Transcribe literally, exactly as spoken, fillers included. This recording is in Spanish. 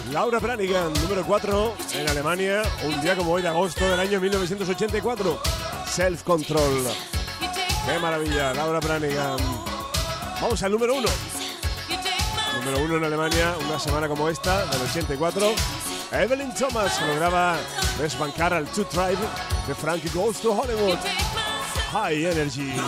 Laura Branigan, número cuatro en Alemania, un día como hoy de agosto del año mil novecientos ochenta y cuatro. Self Control. ¡Qué maravilla! Laura Branigan. Vamos al número uno. Número uno en Alemania, una semana como esta, del ochenta y cuatro. Evelyn Thomas lograba desbancar al Two Tribe de Frankie Goes to Hollywood. High Energy.